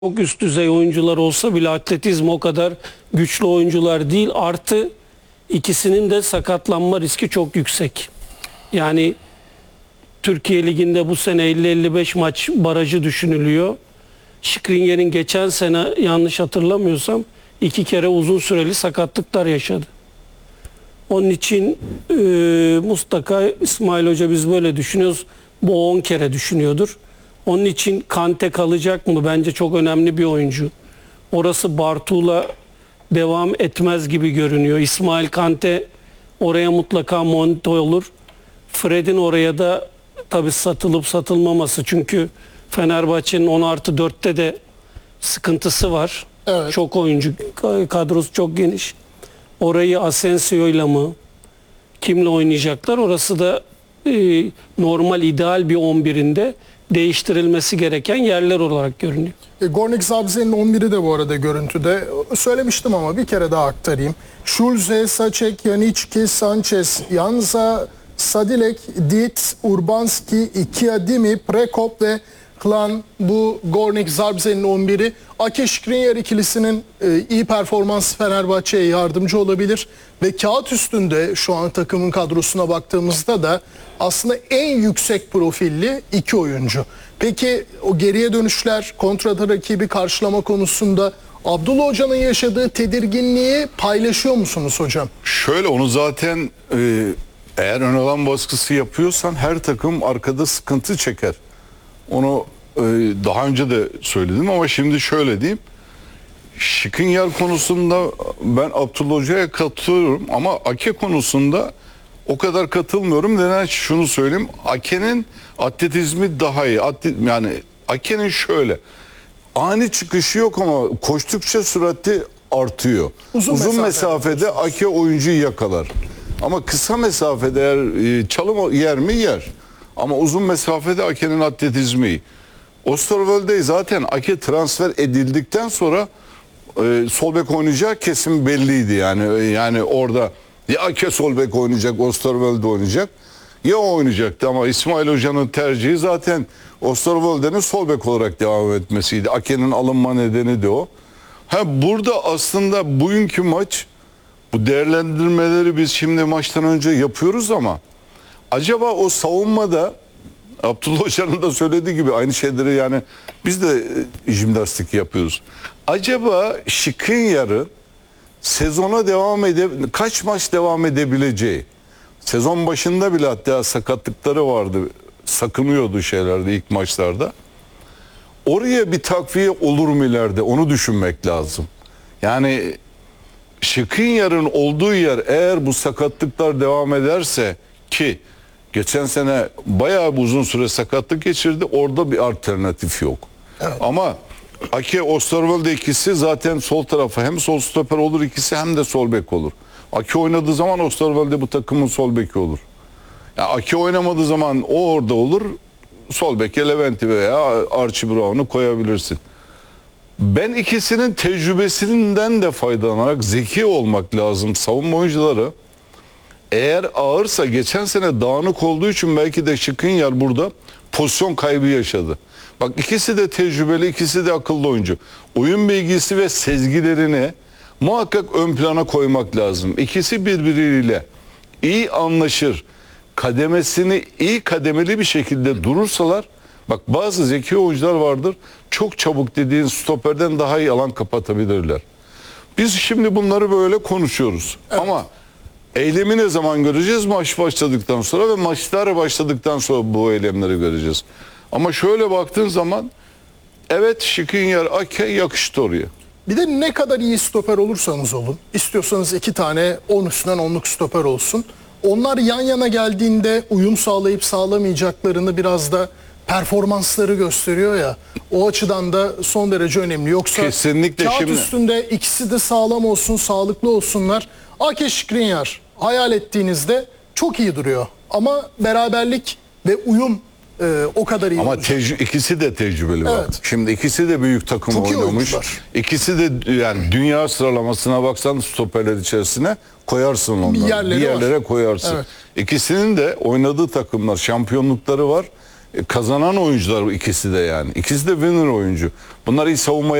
çok üst düzey oyuncular olsa bile atletizm o kadar güçlü oyuncular değil. Artı ikisinin de sakatlanma riski çok yüksek. Yani Türkiye Ligi'nde bu sene 50-55 maç barajı düşünülüyor. Skriniar'in geçen sene yanlış hatırlamıyorsam 2 kere uzun süreli sakatlıklar yaşadı. Onun için mutlaka İsmail Hoca biz böyle düşünüyoruz. Bu 10 kere düşünüyordur. Onun için Kante kalacak mı? Bence çok önemli bir oyuncu. Orası Bartu'la devam etmez gibi görünüyor. İsmail Kante oraya mutlaka monte olur. Fred'in oraya da tabii satılıp satılmaması. Çünkü Fenerbahçe'nin 10+4'te de sıkıntısı var. Evet. Çok oyuncu kadrosu çok geniş. Orayı Asensio'yla mı kimle oynayacaklar? Orası da normal ideal bir 11'inde değiştirilmesi gereken yerler olarak görünüyor. Gornik Zabrze'nin 11'i de bu arada görüntüde. Söylemiştim ama bir kere daha aktarayım. Schulze, Saçek, Janicki, Sanchez, Janza, Sadilek, Dit, Urbanski, Ikiadimi, Prekop ve Klan, bu Gornik Zabrze'nin 11'i. Ake Skriniar ikilisinin iyi performansı Fenerbahçe'ye yardımcı olabilir. Ve kağıt üstünde şu an takımın kadrosuna baktığımızda da aslında en yüksek profilli iki oyuncu. Peki o geriye dönüşler, kontrada rakibi karşılama konusunda Abdullah Hoca'nın yaşadığı tedirginliği paylaşıyor musunuz hocam? Şöyle, onu zaten eğer ön alan baskısı yapıyorsan her takım arkada sıkıntı çeker. Onu daha önce de söyledim ama şimdi şöyle diyeyim. Skriniar konusunda ben Abdullah Hoca'ya katılıyorum ama Ake konusunda o kadar katılmıyorum. Neden? Şunu söyleyeyim. Ake'nin atletizmi daha iyi. Yani Ake'nin şöyle ani çıkışı yok ama koştukça sürati artıyor. Uzun mesafede Ake oyuncuyu yakalar. Ama kısa mesafede eğer çalım yer mi yer. Ama uzun mesafede Ake'nin atletizmi iyi. Osterwolde zaten Ake transfer edildikten sonra sol bek oynayacağı kesin belliydi yani orada ya Ake sol bek oynayacak, Osterwolde oynayacak ya o oynayacaktı ama İsmail Hoca'nın tercihi zaten Osterwolde'nin sol bek olarak devam etmesiydi. Ake'nin alınma nedeni de o. Burada aslında bugünkü maç, bu değerlendirmeleri biz şimdi maçtan önce yapıyoruz ama acaba o savunmada Abdullah Hoca'nın da söylediği gibi aynı şeyleri yani biz de jimnastik yapıyoruz. Acaba Skriniar'ın sezona kaç maç devam edebileceği, sezon başında bile hatta sakatlıkları vardı, sakınıyordu şeylerde ilk maçlarda. Oraya bir takviye olur mu ileride, onu düşünmek lazım. Yani Skriniar'ın olduğu yer eğer bu sakatlıklar devam ederse, ki geçen sene bayağı bir uzun süre sakatlık geçirdi, orada bir alternatif yok. Evet. Ama Ake, Osterwolde ikisi zaten sol tarafa hem sol stoper olur ikisi hem de sol bek olur. Ake oynadığı zaman Osterwolde bu takımın sol beki olur. Yani Ake oynamadığı zaman o orada olur. Sol beke Levent'i veya Archie Brown'u koyabilirsin. Ben ikisinin tecrübesinden de faydalanarak zeki olmak lazım. Savunma oyuncuları eğer ağırsa, geçen sene dağınık olduğu için belki de Skriniar burada pozisyon kaybı yaşadı. Bak, ikisi de tecrübeli, ikisi de akıllı oyuncu. Oyun bilgisi ve sezgilerini muhakkak ön plana koymak lazım. İkisi birbiriyle iyi anlaşır. Kademesini iyi kademeli bir şekilde durursalar, bak bazı zeki oyuncular vardır. Çok çabuk dediğin stoperden daha iyi alan kapatabilirler. Biz şimdi bunları böyle konuşuyoruz. Evet. Ama eylemi ne zaman göreceğiz? Maç başladıktan sonra ve maçlar başladıktan sonra bu eylemleri göreceğiz. Ama şöyle baktığın zaman evet, Skriniar, Ake yakıştı oraya. Bir de ne kadar iyi stoper olursanız olun, istiyorsanız 2 tane 10 üstünden 10'luk stoper olsun. Onlar yan yana geldiğinde uyum sağlayıp sağlamayacaklarını biraz da performansları gösteriyor ya. O açıdan da son derece önemli. Yoksa kesinlikle kağıt üstünde ikisi de sağlam olsun, sağlıklı olsunlar. Ake, Skriniar hayal ettiğinizde çok iyi duruyor. Ama beraberlik ve uyum o kadar iyi. Ama ikisi de tecrübeli. Evet. Bak. Şimdi ikisi de büyük takım çok oynamış. İkisi de yani dünya sıralamasına baksan stoperler içerisine koyarsın onları. Bir yerlere koyarsın. Evet. İkisinin de oynadığı takımlar, şampiyonlukları var kazanan oyuncular ikisi de yani. İkisi de winner oyuncu. Bunlar iyi savunma